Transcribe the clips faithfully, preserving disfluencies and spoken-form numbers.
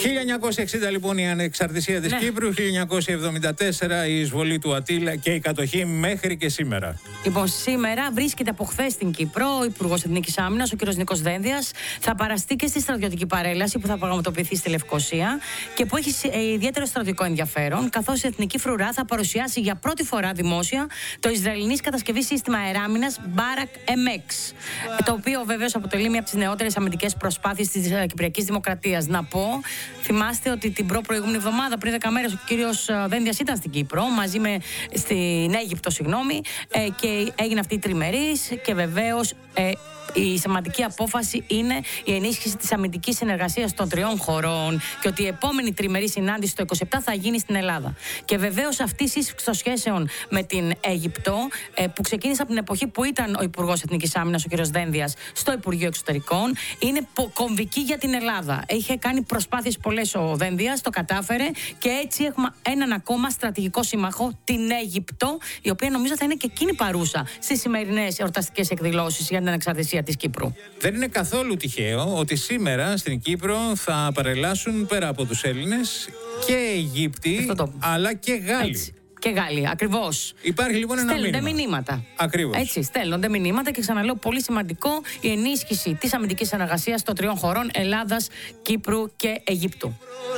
χίλια εννιακόσια εξήντα λοιπόν η ανεξαρτησία της ναι. Κύπρου, χίλια εννιακόσια εβδομήντα τέσσερα η εισβολή του Αττήλα και η κατοχή μέχρι και σήμερα. Λοιπόν, σήμερα βρίσκεται από χθες στην Κύπρο ο Υπουργός Εθνικής Άμυνας, ο κ. Νίκος Δένδιας. Θα παραστεί και στη στρατιωτική παρέλαση που θα πραγματοποιηθεί στη Λευκοσία και που έχει ιδιαίτερο στρατιωτικό ενδιαφέρον, καθώς η Εθνική Φρουρά θα παρουσιάσει για πρώτη φορά δημόσια το Ισραηλινής κατασκευή σύστημα αεράμυνας Μπάρακ εμ εξ, το οποίο βεβαίως αποτελεί μία από τις νεότερες αμυντικές προσπάθειες της Κυπριακής Δημοκρατίας. Να πω, θυμάστε ότι την προ-προηγούμενη εβδομάδα, πριν δέκα μέρες, ο κύριος Δένδιας ήταν στην Κύπρο, μαζί με στην Αίγυπτο, συγγνώμη, ε, και έγινε αυτή η τριμερής και βεβαίως ε, η σημαντική απόφαση είναι η ενίσχυση της αμυντικής συνεργασίας των τριών χωρών και ότι η επόμενη τριμερή συνάντηση το είκοσι επτά θα γίνει στην Ελλάδα. Και βεβαίως αυτή η σύσφυξη των σχέσεων με την Αίγυπτο, ε, που ξεκίνησε από την εποχή που ήταν ο Υπουργός Εθνικής Άμυνας, ο κ. Δένδιας, στο Υπουργείο Εξωτερικών, είναι κομβική για την Ελλάδα. Είχε κάνει προσπάθειες πολλές ο Δένδιας, το κατάφερε και έτσι έχουμε έναν ακόμα στρατηγικό σύμμαχο, την Αίγυπτο, η οποία νομίζω θα είναι και εκείνη παρούσα στις σημερινές εορταστικές εκδηλώσεις για την ανεξαρτησία της Κύπρου. Δεν είναι καθόλου τυχαίο ότι σήμερα στην Κύπρο θα παρελάσουν πέρα από τους Έλληνες και Αιγύπτιοι, το... αλλά και Γάλλοι. Έτσι. Και Γάλλοι, ακριβώς. Υπάρχει λοιπόν ένα στέλνονται μήνυμα. μηνύματα. Ακριβώς. Έτσι, στέλνονται μηνύματα και ξαναλέω, πολύ σημαντικό η ενίσχυση της αμυντικής συνεργασίας των τριών χωρών Ελλάδας, Κύπρου και Αιγύπτου.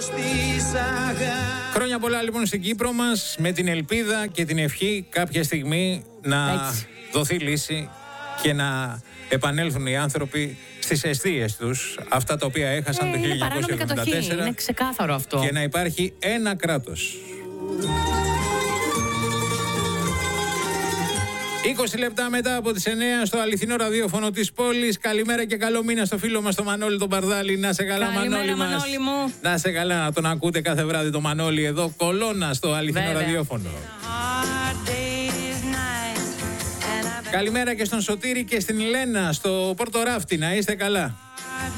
Χρόνια πολλά λοιπόν στην Κύπρο μας, με την ελπίδα και την ευχή κάποια στιγμή να Έτσι. δοθεί λύση και να επανέλθουν οι άνθρωποι στις αιστείες τους, αυτά τα οποία έχασαν ε, το χίλια εννιακόσια εβδομήντα τέσσερα. Είναι ξεκάθαρο αυτό. Και να υπάρχει ένα κράτος. είκοσι λεπτά μετά από τις εννιά στο αληθινό ραδιόφωνο της πόλης. Καλημέρα και καλό μήνα στο φίλο μας τον Μανώλη τον Παρδάλη. Να σε καλά, καλημέρα, Μανώλη μας. Μανώλη μου. Να σε καλά, να τον ακούτε κάθε βράδυ το Μανώλη εδώ, κολόνα στο αληθινό Βέβαια. ραδιόφωνο. Καλημέρα και στον Σωτήρη και στην Λένα στο Πορτοράφτη. Να είστε καλά.